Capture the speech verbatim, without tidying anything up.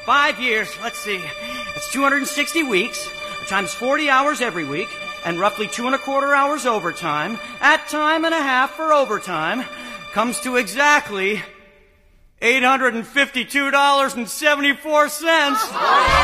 five years, let's see. It's two hundred sixty weeks, times forty hours every week, and roughly two and a quarter hours overtime, at time and a half for overtime, comes to exactly eight hundred fifty-two dollars and seventy-four cents.